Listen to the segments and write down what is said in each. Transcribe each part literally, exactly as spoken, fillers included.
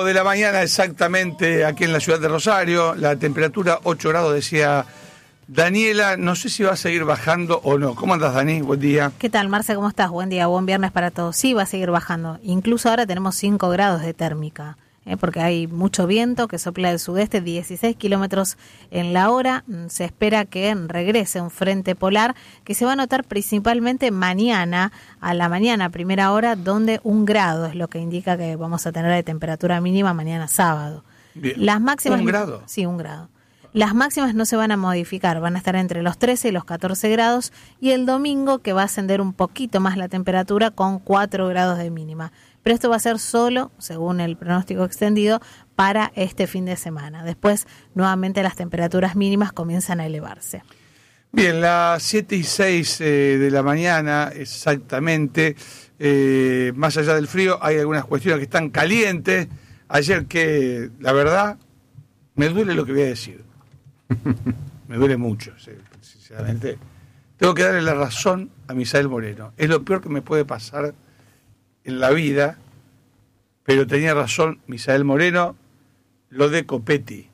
de la mañana exactamente aquí en la ciudad de Rosario, la temperatura ocho grados, decía Daniela, no sé si va a seguir bajando o no. ¿Cómo andas, Dani? Buen día. ¿Qué tal, Marce? ¿Cómo estás? Buen día, buen viernes para todos. Sí, va a seguir bajando. Incluso ahora tenemos cinco grados de térmica, ¿eh? porque hay mucho viento que sopla del sudeste, dieciséis kilómetros en la hora. Se espera que regrese un frente polar que se va a notar principalmente mañana, a la mañana, primera hora, donde un grado es lo que indica que vamos a tener de temperatura mínima mañana sábado. Bien. Las máximas, ¿Un grado? Sí, un grado. Las máximas no se van a modificar, van a estar entre los trece y los catorce grados, y el domingo que va a ascender un poquito más la temperatura con cuatro grados de mínima. Pero esto va a ser solo, según el pronóstico extendido, para este fin de semana. Después, nuevamente, las temperaturas mínimas comienzan a elevarse. Bien, las siete y seis eh, de la mañana, exactamente, eh, más allá del frío, hay algunas cuestiones que están calientes. Ayer que, la verdad, me duele lo que voy a decir. Me duele mucho, sinceramente. Tengo que darle la razón a Misael Moreno. Es lo peor que me puede pasar en la vida, pero tenía razón Misael Moreno. Lo de Copetti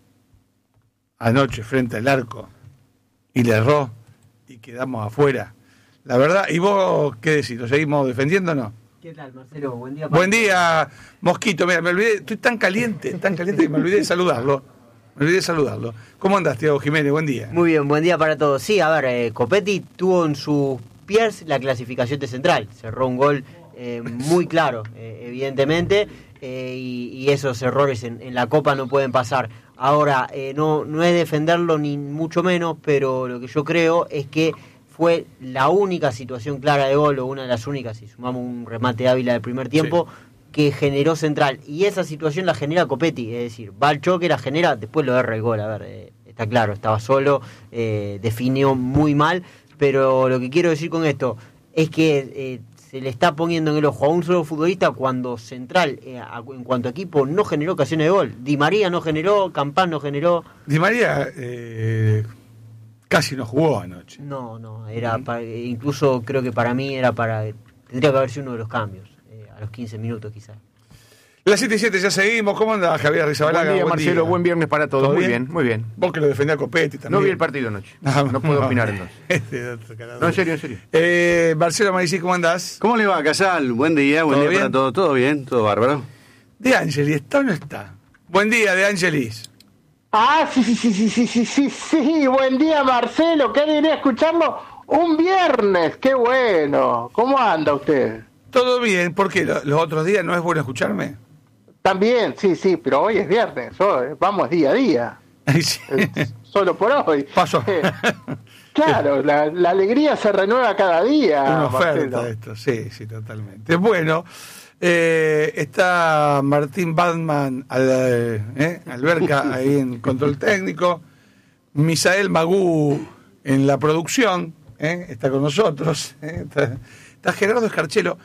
anoche frente al arco y le erró y quedamos afuera. La verdad, ¿y vos qué decís? ¿Lo seguimos defendiendo o no? ¿Qué tal, Marcelo? Buen día. Buen día, Mosquito. Mira, me olvidé, estoy tan caliente, tan caliente que me olvidé de saludarlo. Me olvidé de saludarlo. ¿Cómo andás, Tiago Jiménez? Buen día. Muy bien, buen día para todos. Sí, a ver, eh, Copetti tuvo en sus pies la clasificación de central. Cerró un gol eh, muy claro, eh, evidentemente, eh, y, y esos errores en, en la Copa no pueden pasar. Ahora, eh, no, no es defenderlo ni mucho menos, pero lo que yo creo es que fue la única situación clara de gol, o una de las únicas, si sumamos un remate de Ávila del primer tiempo, sí, que generó Central, y esa situación la genera Copetti, es decir, va al choque, la genera, después lo erra el gol. A ver, eh, está claro, estaba solo, eh, definió muy mal, pero lo que quiero decir con esto es que eh, se le está poniendo en el ojo a un solo futbolista cuando Central, eh, a, en cuanto a equipo, no generó ocasiones de gol. Di María no generó, Campán no generó. Di María eh, casi no jugó anoche. No, no, era para, incluso creo que para mí era para, tendría que haber sido uno de los cambios. A los quince minutos quizás. Las siete y siete ya seguimos. ¿Cómo anda Javier Rizabalaga? Buen día, buen Marcelo. Día. Buen viernes para todos. Muy bien? bien, muy bien. Vos que lo defendía a Copetti también. No vi el partido anoche. No, no puedo opinar entonces. No, en serio, en serio. Eh, Marcelo Marici, ¿cómo andás? ¿Cómo le va, Casal? Buen día, buen día bien? para todos. ¿Todo bien? ¿Todo bárbaro? De Angelis, ¿está o no está? Buen día, De Angelis. Ah, sí, sí, sí, sí, sí, sí, sí, sí. Buen día, Marcelo. Qué alegría escucharlo un viernes. Qué bueno. ¿Cómo anda usted? Todo bien. ¿Por qué? ¿Los otros días no es bueno escucharme? También, sí, sí, pero hoy es viernes. Hoy, vamos día a día. Sí. Solo por hoy. Paso. Eh, claro, la, la alegría se renueva cada día. Una oferta Marcelo. de esto. Sí, sí, totalmente. Bueno, eh, está Martín Batman al, eh, Alberca ahí en control técnico. Misael Magú en la producción. Eh, está con nosotros. Eh, está, está Gerardo Escarchelo.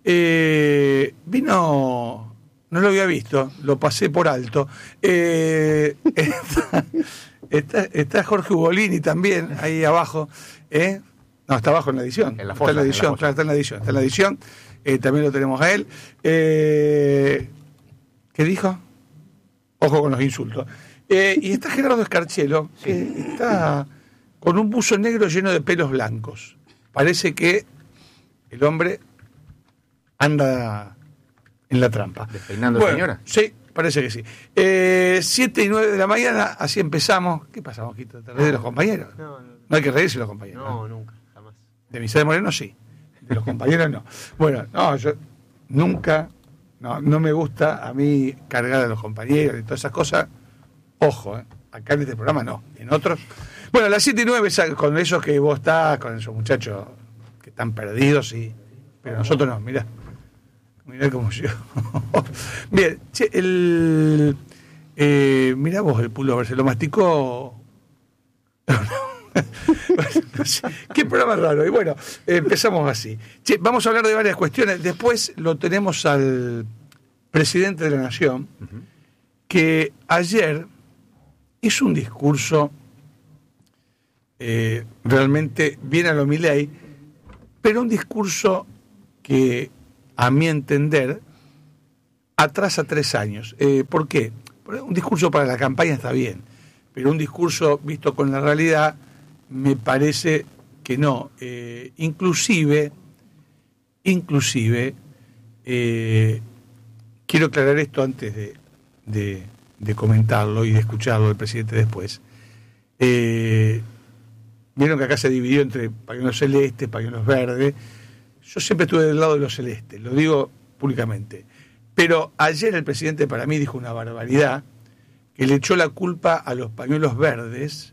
Eh, vino, no lo había visto, lo pasé por alto. Eh, está, está, está Jorge Ugolini también, ahí abajo. ¿eh? No, está abajo en la edición. En la está fosa, en la edición, en la fosa. está en la edición, está en la edición. Eh, también lo tenemos a él. Eh, ¿Qué dijo? Ojo con los insultos. Eh, y está Gerardo Escarchelo, que está con un buzo negro lleno de pelos blancos. Parece que el hombre anda en la trampa. ¿Despeinando bueno, señora? Sí, parece que sí. Eh, siete y nueve de la mañana, así empezamos. ¿Qué pasa, Mosquito? ¿Te reís de los compañeros? No, no, No hay que reírse de los compañeros. no, nunca, jamás. De Misael Moreno sí, de los compañeros no. Bueno, no, yo nunca, no, no me gusta a mí cargar a los compañeros y todas esas cosas. Ojo, ¿eh? Acá en este programa no, en otros. Bueno, a las siete y nueve, con esos que vos estás, con esos muchachos que están perdidos, sí, pero nosotros no, mirá. Mirá cómo yo. Bien, che, el. Eh, mirá vos el pullover, se lo masticó. No sé, qué programa raro. Y bueno, eh, empezamos así. Che, vamos a hablar de varias cuestiones. Después lo tenemos al presidente de la Nación, uh-huh, que ayer hizo un discurso eh, realmente bien a lo Milei, pero un discurso que, a mi entender, atrasa tres años. Eh, ¿Por qué? Porque un discurso para la campaña está bien, pero un discurso visto con la realidad me parece que no. Eh, inclusive, inclusive, eh, quiero aclarar esto antes de, de, de comentarlo y de escucharlo del presidente después. Eh, Vieron que acá se dividió entre pañuelos celestes, pañuelos verdes. Yo siempre estuve del lado de los celestes, lo digo públicamente. Pero ayer el presidente para mí dijo una barbaridad, que le echó la culpa a los pañuelos verdes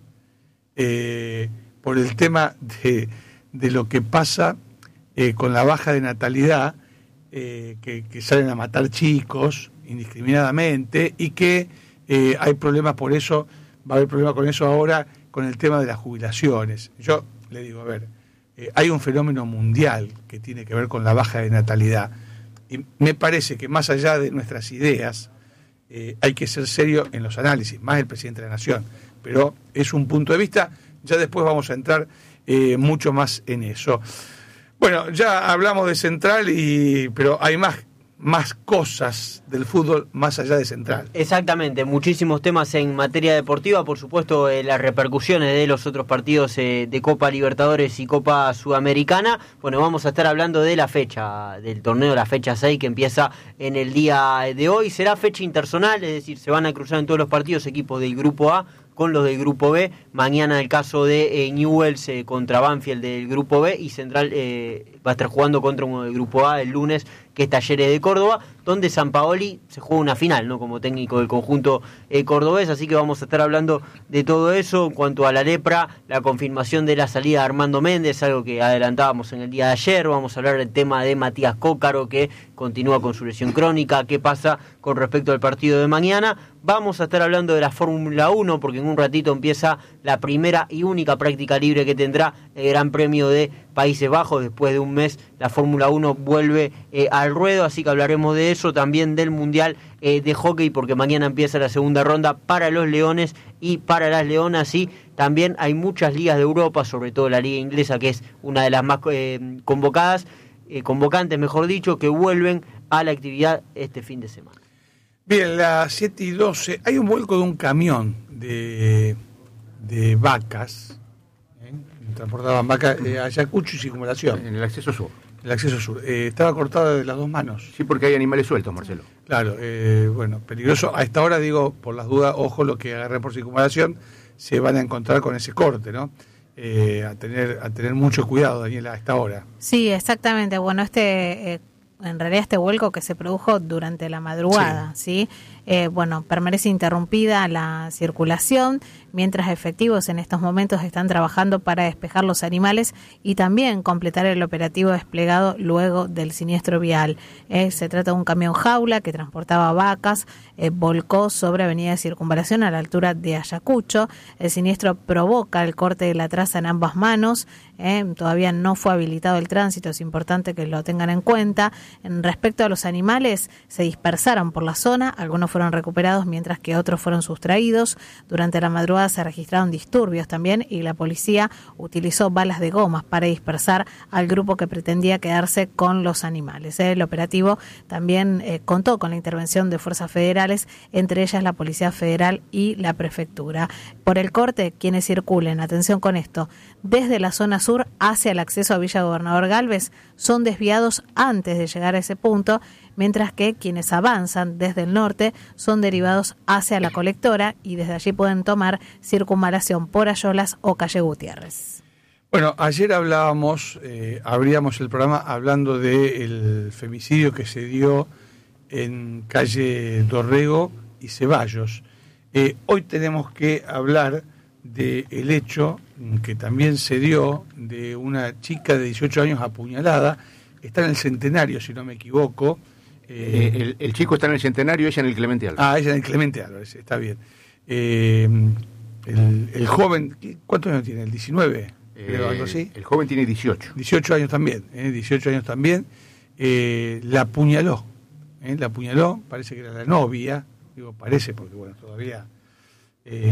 eh, por el tema de, de lo que pasa eh, con la baja de natalidad, eh, que, que salen a matar chicos indiscriminadamente y que eh, hay problemas por eso, va a haber problemas con eso ahora, con el tema de las jubilaciones. Yo le digo, a ver, eh, hay un fenómeno mundial que tiene que ver con la baja de natalidad y me parece que más allá de nuestras ideas eh, hay que ser serio en los análisis, más el presidente de la Nación, pero es un punto de vista, ya después vamos a entrar eh, mucho más en eso. Bueno, ya hablamos de Central, y pero hay más más cosas del fútbol más allá de Central. Exactamente, muchísimos temas en materia deportiva, por supuesto eh, las repercusiones de los otros partidos eh, de Copa Libertadores y Copa Sudamericana. Bueno, vamos a estar hablando de la fecha, del torneo, la fecha seis que empieza en el día de hoy. Será fecha interzonal, es decir, se van a cruzar en todos los partidos equipos del Grupo A con los del Grupo B. Mañana el caso de eh, Newell's eh, contra Banfield del Grupo B, y Central eh, va a estar jugando contra uno del Grupo A el lunes, que es Talleres de Córdoba, donde Sampaoli se juega una final, ¿no?, como técnico del conjunto eh, cordobés. Así que vamos a estar hablando de todo eso. En cuanto a la lepra, la confirmación de la salida de Armando Méndez, algo que adelantábamos en el día de ayer. Vamos a hablar del tema de Matías Cócaro, que continúa con su lesión crónica. ¿Qué pasa con respecto al partido de mañana? Vamos a estar hablando de la Fórmula uno, porque en un ratito empieza la primera y única práctica libre que tendrá el Gran Premio de Países Bajos. Después de un mes, la Fórmula uno vuelve eh, al ruedo, así que hablaremos de eso, también del Mundial eh, de Hockey, porque mañana empieza la segunda ronda para los Leones y para las Leonas, y también hay muchas ligas de Europa, sobre todo la Liga Inglesa, que es una de las más eh, convocadas, eh, convocantes, mejor dicho, que vuelven a la actividad este fin de semana. Bien, las siete y doce, hay un vuelco de un camión de, de vacas, ¿eh? transportaban vacas eh, a Ayacucho y Circunvalación. En el acceso sur. El acceso sur. Eh, estaba cortada de las dos manos. Sí, porque hay animales sueltos, Marcelo. Claro, eh, bueno, peligroso. A esta hora, digo, por las dudas, ojo, lo que agarré por Circunvalación, se van a encontrar con ese corte, ¿no? Eh, a tener a tener mucho cuidado, Daniela, a esta hora. Sí, exactamente. Bueno, este... Eh... en realidad este vuelco que se produjo durante la madrugada, ¿sí? ¿sí? Eh, bueno, permanece interrumpida la circulación, mientras efectivos en estos momentos están trabajando para despejar los animales y también completar el operativo desplegado luego del siniestro vial. Eh, se trata de un camión jaula que transportaba vacas, eh, volcó sobre Avenida de Circunvalación a la altura de Ayacucho. El siniestro provoca el corte de la traza en ambas manos. Eh, todavía no fue habilitado el tránsito, es importante que lo tengan en cuenta. En respecto a los animales, se dispersaron por la zona, algunos fueron recuperados mientras que otros fueron sustraídos. Durante la madrugada se registraron disturbios también y la policía utilizó balas de gomas para dispersar al grupo que pretendía quedarse con los animales. El operativo también eh, contó con la intervención de fuerzas federales, entre ellas la Policía Federal y la Prefectura. Por el corte, quienes circulen, atención con esto, desde la zona sur hacia el acceso a Villa Gobernador Galvez son desviados antes de llegar a ese punto, mientras que quienes avanzan desde el norte son derivados hacia la colectora y desde allí pueden tomar circunvalación por Ayolas o calle Gutiérrez. Bueno, ayer hablábamos, eh, abríamos el programa hablando del femicidio que se dio en calle Dorrego y Ceballos. Eh, hoy tenemos que hablar del hecho que también se dio de una chica de dieciocho años apuñalada. Está en el Centenario, si no me equivoco. Eh, el, el chico está en el Centenario, ella en el Clemente Álvarez. Ah, ella en el Clemente Álvarez, está bien. Eh, el, el joven, ¿cuántos años tiene? ¿El diecinueve? Eh, ¿Algo así? El joven tiene dieciocho. dieciocho años también, eh, dieciocho años también. Eh, la apuñaló, eh, la apuñaló, parece que era la novia, digo parece porque bueno, todavía eh,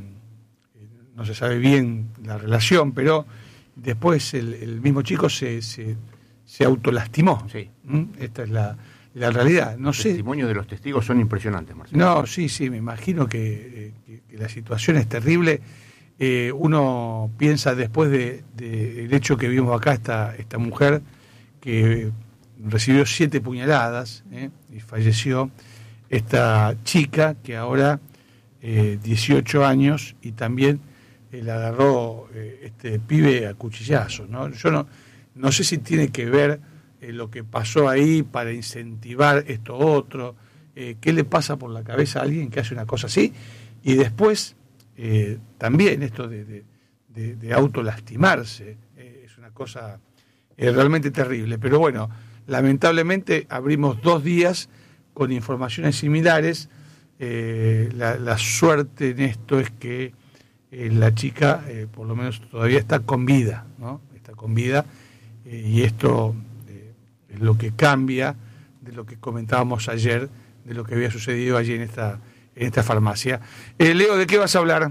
no se sabe bien la relación, pero después el, el mismo chico se, se, se autolastimó. Sí. ¿Mm? Esta es la, la realidad. No Los sé. testimonios de los testigos son impresionantes, Marcelo. No, sí, sí, me imagino que, que, que la situación es terrible. Eh, uno piensa después de, de el hecho que vimos acá, esta, esta mujer que recibió siete puñaladas eh, y falleció, esta chica que ahora eh, dieciocho años y también eh, la agarró eh, este pibe a cuchillazos, ¿no? Yo no, no sé si tiene que ver eh, lo que pasó ahí para incentivar esto otro, eh, qué le pasa por la cabeza a alguien que hace una cosa así, y después eh, también esto de, de, de, de autolastimarse, eh, es una cosa eh, realmente terrible, pero bueno, lamentablemente abrimos dos días con informaciones similares. Eh, la, la suerte en esto es que eh, la chica eh, por lo menos todavía está con vida, ¿no? Está con vida eh, y esto eh, es lo que cambia de lo que comentábamos ayer, de lo que había sucedido allí en esta, en esta farmacia. Eh, Leo, ¿de qué vas a hablar?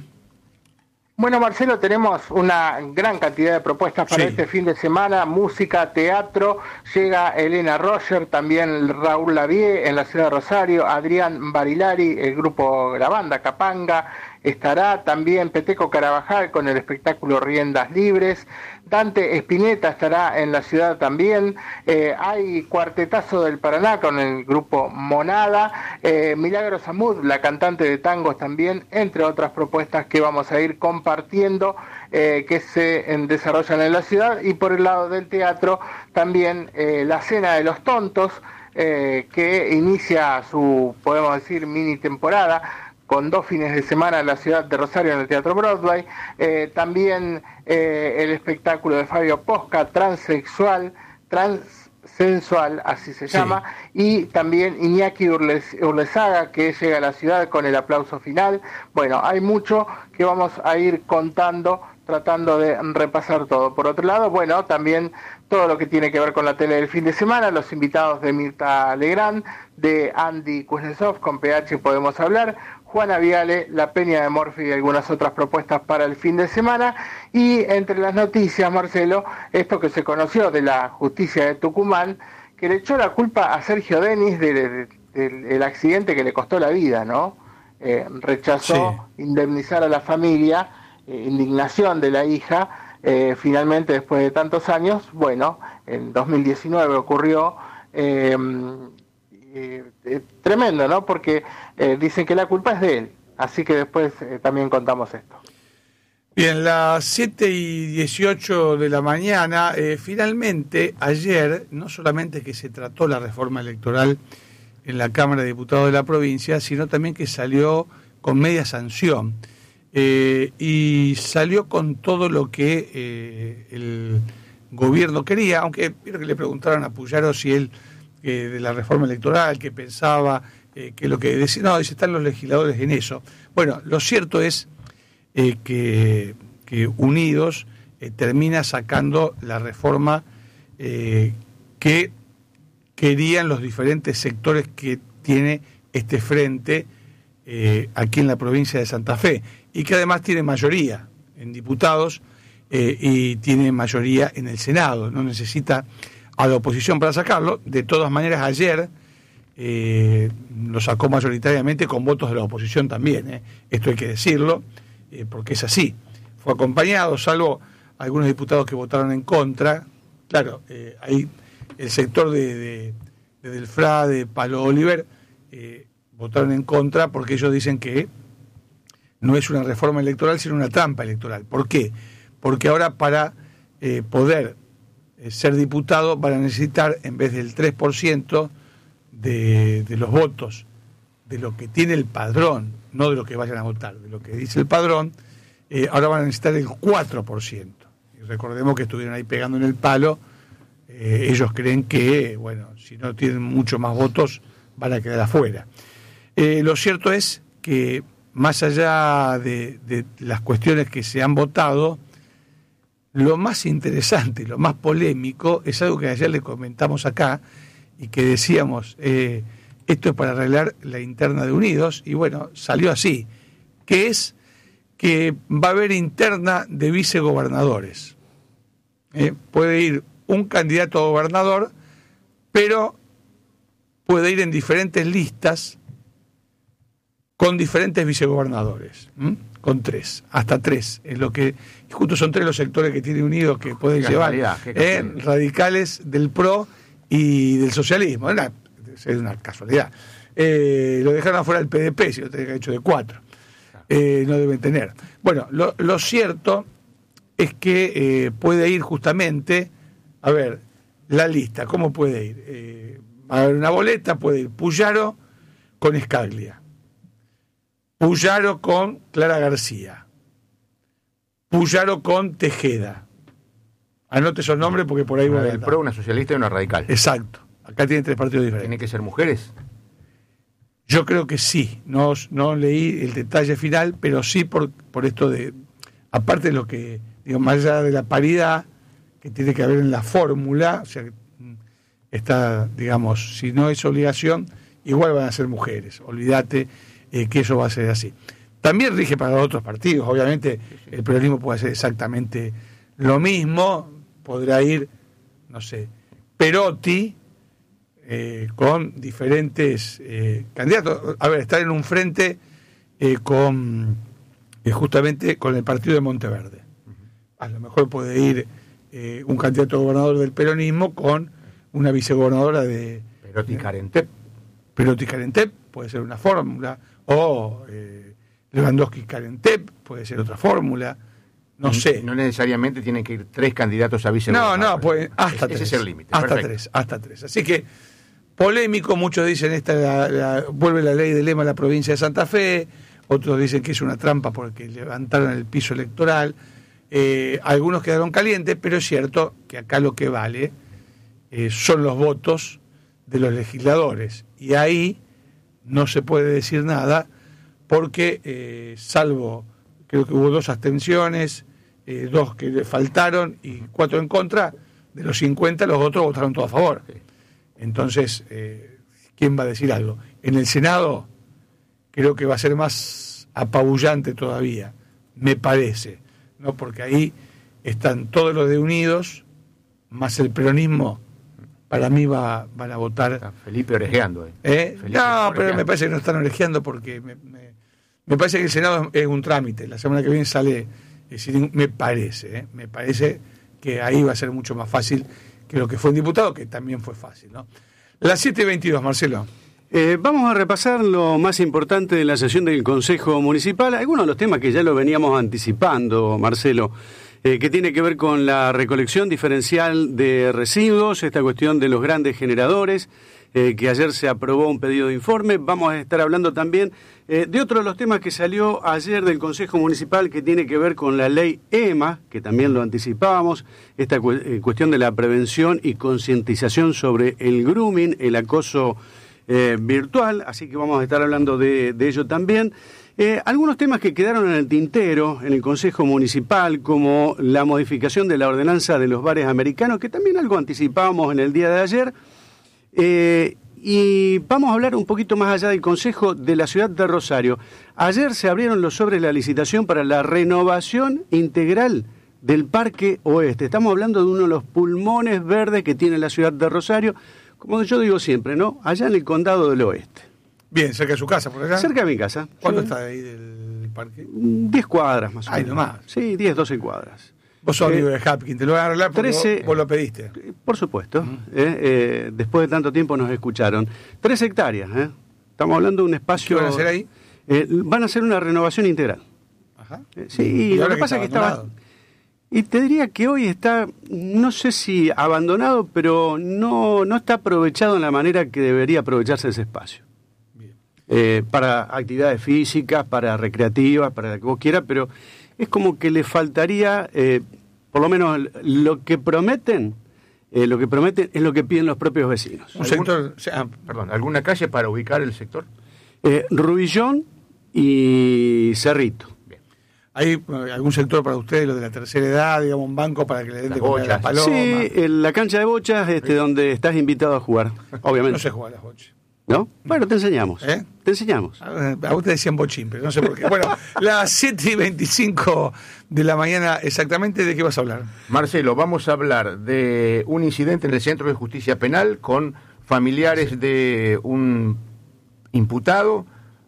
Bueno, Marcelo, tenemos una gran cantidad de propuestas para sí. este fin de semana, música, teatro, llega Elena Roger, también Raúl Lavie en la ciudad de Rosario, Adrián Barilari, el grupo, la banda Capanga, estará también Peteco Carabajal con el espectáculo Riendas Libres, Dante Spinetta estará en la ciudad también, eh, hay Cuartetazo del Paraná con el grupo Monada, eh, Milagros Amud, la cantante de tangos también, entre otras propuestas que vamos a ir compartiendo, eh, que se en, desarrollan en la ciudad. Y por el lado del teatro también eh, La Cena de los Tontos, eh, que inicia su, podemos decir, mini temporada, con dos fines de semana en la ciudad de Rosario en el Teatro Broadway, eh, también eh, el espectáculo de Fabio Posca, Transexual, Transsensual, así se llama, sí. Y también Iñaki Urles, Urlezaga, que llega a la ciudad con el aplauso final. Bueno, hay mucho que vamos a ir contando, tratando de repasar todo. Por otro lado, bueno, también todo lo que tiene que ver con la tele del fin de semana, los invitados de Mirta Legrand, de Andy Kuznetsov, con P H podemos hablar, Juana Viale, La Peña de Morphy y algunas otras propuestas para el fin de semana. Y entre las noticias, Marcelo, esto que se conoció de la justicia de Tucumán, que le echó la culpa a Sergio Denis del de, de, de, accidente que le costó la vida, ¿no? Eh, rechazó sí. indemnizar a la familia, eh, indignación de la hija, eh, finalmente después de tantos años, bueno, en dos mil diecinueve ocurrió... Eh, Eh, eh, tremendo, ¿no? Porque eh, dicen que la culpa es de él, así que después eh, también contamos esto. Bien, las siete y dieciocho de la mañana, eh, finalmente ayer, no solamente que se trató la reforma electoral en la Cámara de Diputados de la provincia, sino también que salió con media sanción, eh, y salió con todo lo que eh, el gobierno quería, aunque creo que le preguntaron a Puyaro si él Eh, de la reforma electoral, que pensaba, eh, que lo que decía, no, dice, están los legisladores en eso. Bueno, lo cierto es eh, que, que Unidos eh, termina sacando la reforma eh, que querían los diferentes sectores que tiene este frente eh, aquí en la provincia de Santa Fe, y que además tiene mayoría en diputados eh, y tiene mayoría en el Senado, no necesita a la oposición para sacarlo. De todas maneras, ayer eh, lo sacó mayoritariamente con votos de la oposición también, eh. Esto hay que decirlo, eh, porque es así. Fue acompañado, salvo algunos diputados que votaron en contra. Claro, eh, ahí el sector de, de, de Delfrá, de Palo Oliver, eh, votaron en contra porque ellos dicen que no es una reforma electoral, sino una trampa electoral. ¿Por qué? Porque ahora para eh, poder ser diputado van a necesitar, en vez del tres por ciento de, de los votos de lo que tiene el padrón, no de lo que vayan a votar, de lo que dice el padrón, eh, ahora van a necesitar el cuatro por ciento. Y recordemos que estuvieron ahí pegando en el palo, eh, ellos creen que, bueno, si no tienen mucho más votos, van a quedar afuera. Eh, lo cierto es que, más allá de, de las cuestiones que se han votado, lo más interesante, lo más polémico, es algo que ayer le comentamos acá y que decíamos, eh, esto es para arreglar la interna de Unidos, y bueno, salió así, que es que va a haber interna de vicegobernadores. Eh, puede ir un candidato a gobernador, pero puede ir en diferentes listas con diferentes vicegobernadores, ¿m? Con tres, hasta tres, es lo que, y justo son tres los sectores que tiene unidos que pueden llevar, eh, radicales del P R O y del socialismo, es una, es una casualidad. Eh, lo dejaron afuera del P D P, si lo tenía que haber hecho de cuatro, eh, no deben tener. Bueno, lo, lo cierto es que eh, puede ir justamente, a ver, la lista, ¿cómo puede ir? Eh, va a haber una boleta, puede ir Puyaro con Escaglia, Puyaro con Clara García, Puyaro con Tejeda. Anote esos nombres porque por ahí una va a del P R O, una socialista y una radical. Exacto. Acá tienen tres partidos diferentes. ¿Tienen que ser mujeres? Yo creo que sí. No, no leí el detalle final, pero sí por, por esto de... Aparte de lo que... Digo, más allá de la paridad que tiene que haber en la fórmula, o sea, está, digamos, si no es obligación, igual van a ser mujeres. Olvídate eh, que eso va a ser así. También rige para los otros partidos. Obviamente el peronismo puede hacer exactamente lo mismo. Podrá ir, no sé, Perotti eh, con diferentes eh, candidatos. A ver, estar en un frente eh, con eh, justamente con el partido de Monteverde. A lo mejor puede ir eh, un candidato a gobernador del peronismo con una vicegobernadora de... Perotti Carentep. Perotti Carentep puede ser una fórmula, o eh, Lewandowski Carentep puede ser otra fórmula, no y, sé. No necesariamente tienen que ir tres candidatos a vicegobernador. No, no, pues hasta ese, tres. Ese es el límite. Hasta Perfecto. tres, hasta tres. Así que, polémico, muchos dicen esta la, la, vuelve la ley de Lema a la provincia de Santa Fe, otros dicen que es una trampa porque levantaron el piso electoral. Eh, algunos quedaron calientes, pero es cierto que acá lo que vale eh, son los votos de los legisladores. Y ahí no se puede decir nada porque, eh, salvo, creo que hubo dos abstenciones, eh, dos que le faltaron y cuatro en contra, de los cincuenta los otros votaron todos a favor. Entonces, eh, ¿quién va a decir algo? En el Senado creo que va a ser más apabullante todavía, me parece, ¿no? Porque ahí están todos los de Unidos, más el peronismo, para mí va, van a votar... Está Felipe orejeando. Eh. ¿Eh? Felipe No, orejeando. pero me parece que no están orejeando porque me, me, me parece que el Senado es, es un trámite. La semana que viene sale, es decir, me parece, ¿eh? me parece que ahí va a ser mucho más fácil que lo que fue en diputado, que también fue fácil, ¿no? Las siete y veintidós, Marcelo. Eh, vamos a repasar lo más importante de la sesión del Consejo Municipal, algunos de los temas que ya lo veníamos anticipando, Marcelo, eh, que tiene que ver con la recolección diferencial de residuos, esta cuestión de los grandes generadores, eh, que ayer se aprobó un pedido de informe. Vamos a estar hablando también eh, de otro de los temas que salió ayer del Consejo Municipal, que tiene que ver con la ley E M A, que también lo anticipábamos, esta cu- eh, cuestión de la prevención y concientización sobre el grooming, el acoso Eh, virtual, así que vamos a estar hablando de, de ello también. Eh, algunos temas que quedaron en el tintero en el Consejo Municipal, como la modificación de la ordenanza de los bares americanos, que también algo anticipábamos en el día de ayer. Eh, y vamos a hablar un poquito más allá del Consejo de la ciudad de Rosario. Ayer se abrieron los sobres de la licitación para la renovación integral del Parque Oeste. Estamos hablando de uno de los pulmones verdes que tiene la ciudad de Rosario, como yo digo siempre, ¿no? Allá en el Condado del Oeste. Bien, cerca de su casa, por acá. Cerca de mi casa. ¿Cuánto sí. está de ahí del parque? diez cuadras más o Ay, menos. nomás. Sí, diez, doce cuadras. Vos sos Eh, amigo de Hapkin, te lo van a arreglar porque trece vos, vos lo pediste. Por supuesto. Eh, eh, después de tanto tiempo nos escucharon. Tres hectáreas, ¿eh? Estamos hablando de un espacio... ¿Qué van a hacer ahí? Eh, van a hacer una renovación integral. Ajá. Eh, sí, Y lo ahora que que pasa es está que estaba... abandonado. Y te diría que hoy está, no sé si abandonado, pero no, no está aprovechado en la manera que debería aprovecharse ese espacio. Bien. Eh, para actividades físicas, para recreativas, para lo que vos quieras, pero es como que le faltaría, eh, por lo menos lo que prometen, eh, lo que prometen es lo que piden los propios vecinos. Un sector... o sea, Perdón, ¿alguna calle para ubicar el sector? Eh, Rubillón y Cerrito. ¿hay eh, algún sector para ustedes, lo de la tercera edad, digamos, un banco para que le den Las de comer a las bochas. palomas? Sí, en la cancha de bochas, este, donde estás invitado a jugar, obviamente. No sé jugar a las bochas. ¿No? Bueno, te enseñamos. ¿Eh? Te enseñamos. A a vos te decían bochín, pero no sé por qué. Bueno, las siete y veinticinco de la mañana, exactamente, ¿de qué vas a hablar? Marcelo, vamos a hablar de un incidente en el Centro de Justicia Penal con familiares de un imputado,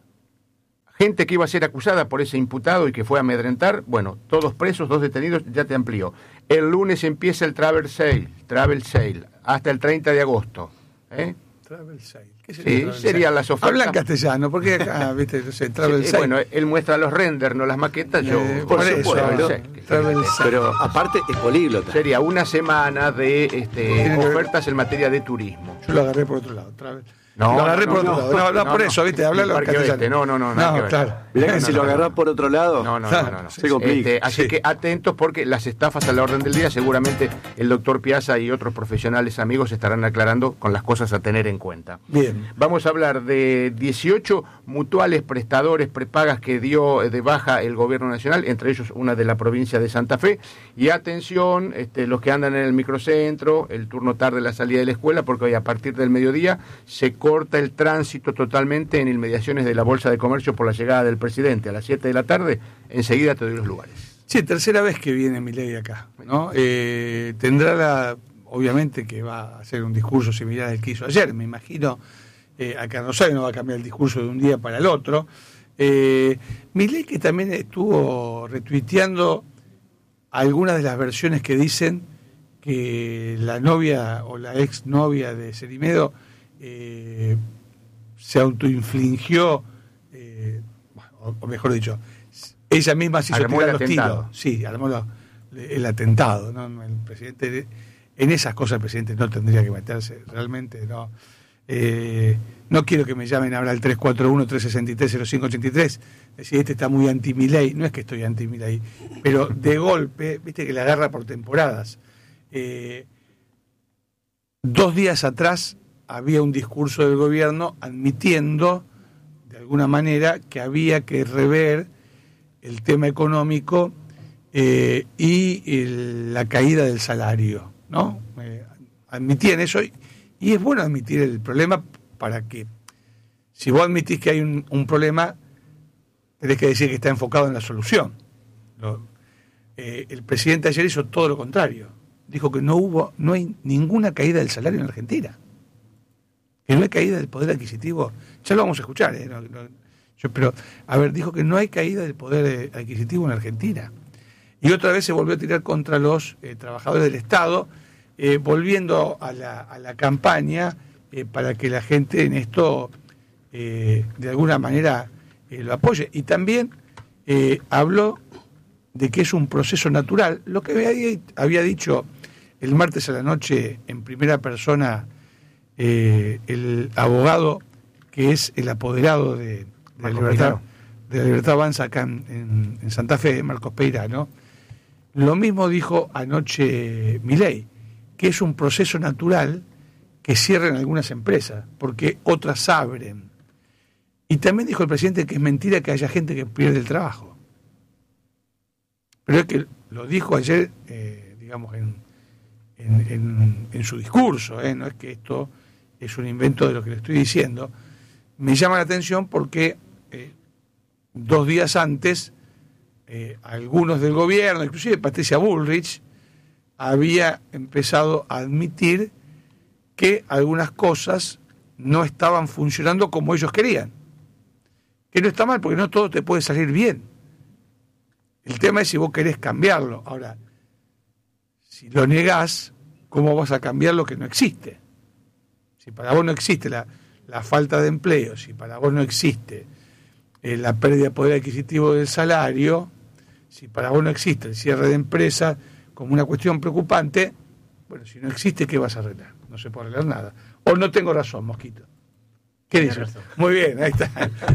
gente que iba a ser acusada por ese imputado y que fue a amedrentar, bueno, todos presos, dos detenidos, ya te amplió. El lunes empieza el Travel Sale, Travel Sale, hasta el treinta de agosto. ¿eh? Travel Sale. ¿Qué sería sí, Travel serían Sale? Las ofertas. Habla en castellano, porque acá, viste, no sé, Travel sí, Sale. Bueno, él muestra los renders, no las maquetas, yo... Eh, por eso, supuesto, sé, Travel Sale. Pero aparte es políglota. Sería una semana de este, ofertas en materia de turismo. Yo lo agarré por otro lado, Travel. No, lo agarré no, por no, otro lado. No, no, no por no, eso, ¿viste? Hablalo en castellano. No, no, no. No, no claro. Mirá que no, si no, lo no, agarrás no. por otro lado, no, no, claro, no, no, no. se complica. Este, así sí. que atentos porque las estafas a la orden del día, seguramente el doctor Piazza y otros profesionales amigos estarán aclarando con las cosas a tener en cuenta. Bien. Vamos a hablar de dieciocho mutuales prestadores prepagas que dio de baja el gobierno nacional, entre ellos una de la provincia de Santa Fe. Y atención, este, los que andan en el microcentro, el turno tarde, la salida de la escuela, porque hoy a partir del mediodía se corta el tránsito totalmente en inmediaciones de la Bolsa de Comercio por la llegada del presidente. A las siete de la tarde, enseguida te doy los lugares. Sí, tercera vez que viene Milei acá, ¿no? Eh, tendrá la, obviamente que va a hacer un discurso similar al que hizo ayer, me imagino. Eh, acá en Rosario no va a cambiar el discurso de un día para el otro. Eh, Milei, que también estuvo retuiteando algunas de las versiones que dicen que la novia o la ex novia de Cerimedo eh, se autoinfligió, eh, o, o mejor dicho, ella misma se hizo tirar los tiros. Sí, armó lo, el atentado, ¿no? El presidente, en esas cosas el presidente no tendría que meterse, realmente no. Eh, no quiero que me llamen ahora al tres cuatro uno, tres seis tres, cero cinco ocho tres, decir, este está muy anti-Milei. No es que estoy anti-Milei, pero de golpe, viste que la agarra por temporadas. Eh, dos días atrás había un discurso del gobierno admitiendo, de alguna manera, que había que rever el tema económico eh, y el, la caída del salario, ¿no? Eh, admitían eso y, y es bueno admitir el problema para que, si vos admitís que hay un, un problema, tenés que decir que está enfocado en la solución. Lo, eh, el presidente ayer hizo todo lo contrario. Dijo que no hubo, no hay ninguna caída del salario en Argentina. Que no hay caída del poder adquisitivo, ya lo vamos a escuchar, ¿eh? no, no, yo, pero, a ver, dijo que no hay caída del poder adquisitivo en Argentina. Y otra vez se volvió a tirar contra los eh, trabajadores del Estado, eh, volviendo a la, a la campaña eh, para que la gente en esto, eh, de alguna manera, eh, lo apoye. Y también eh, habló de que es un proceso natural, lo que había, había dicho el martes a la noche en primera persona Eh, el abogado que es el apoderado de, de, la, libertad, de la Libertad Avanza acá en, en, en Santa Fe, Marcos Peirá, ¿no? Lo mismo dijo anoche Milei, que es un proceso natural que cierren algunas empresas, porque otras abren. Y también dijo el presidente que es mentira que haya gente que pierde el trabajo. Pero es que lo dijo ayer, eh, digamos, en, en, en, en su discurso, ¿eh? No es que esto es un invento de lo que le estoy diciendo. Me llama la atención porque eh, dos días antes eh, algunos del gobierno, inclusive Patricia Bullrich, había empezado a admitir que algunas cosas no estaban funcionando como ellos querían. Que no está mal, porque no todo te puede salir bien. El tema es si vos querés cambiarlo. Ahora, si lo negás, ¿cómo vas a cambiar lo que no existe? Si para vos no existe la, la falta de empleo, si para vos no existe eh, la pérdida de poder adquisitivo del salario, si para vos no existe el cierre de empresas como una cuestión preocupante, bueno, si no existe, ¿qué vas a arreglar? No se puede arreglar nada. O no tengo razón, Mosquito. ¿Qué dices? Muy bien, ahí está.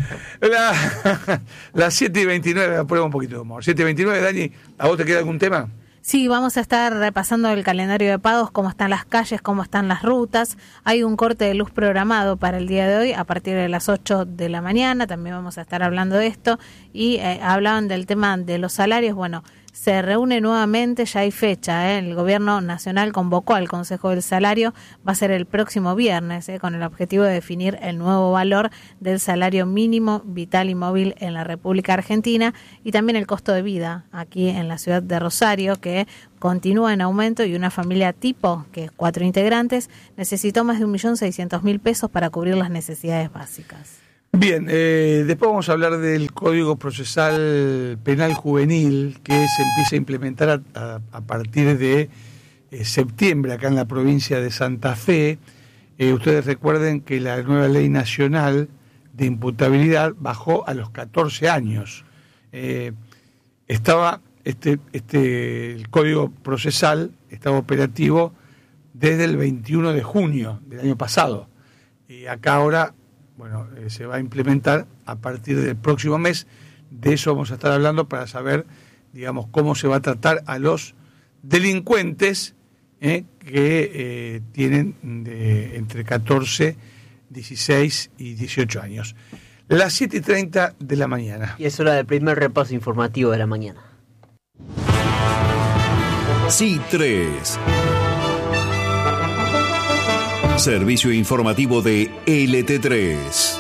La, las siete y veintinueve, prueba un poquito de humor. siete y veintinueve, Dani, ¿a vos te queda algún tema? Sí, vamos a estar repasando el calendario de pagos, cómo están las calles, cómo están las rutas. Hay un corte de luz programado para el día de hoy a partir de las ocho de la mañana. También vamos a estar hablando de esto. Y eh, hablaban del tema de los salarios. Bueno, se reúne nuevamente, ya hay fecha, ¿eh? El Gobierno Nacional convocó al Consejo del Salario, va a ser el próximo viernes, ¿eh? Con el objetivo de definir el nuevo valor del salario mínimo vital y móvil en la República Argentina y también el costo de vida aquí en la ciudad de Rosario, que continúa en aumento, y una familia tipo, que es cuatro integrantes, necesitó más de un millón seiscientos mil pesos para cubrir las necesidades básicas. Bien, eh, después vamos a hablar del Código Procesal Penal Juvenil, que se empieza a implementar a, a, a partir de eh, septiembre acá en la provincia de Santa Fe. Eh, ustedes recuerden que la nueva ley nacional de imputabilidad bajó a los catorce años. Eh, estaba este, este el Código Procesal estaba operativo desde el veintiuno de junio del año pasado. Y acá ahora, bueno, eh, se va a implementar a partir del próximo mes. De eso vamos a estar hablando para saber, digamos, cómo se va a tratar a los delincuentes eh, que eh, tienen de entre catorce, dieciséis y dieciocho años. Las siete y treinta de la mañana. Y es hora del primer repaso informativo de la mañana. C tres. Servicio informativo de L T tres.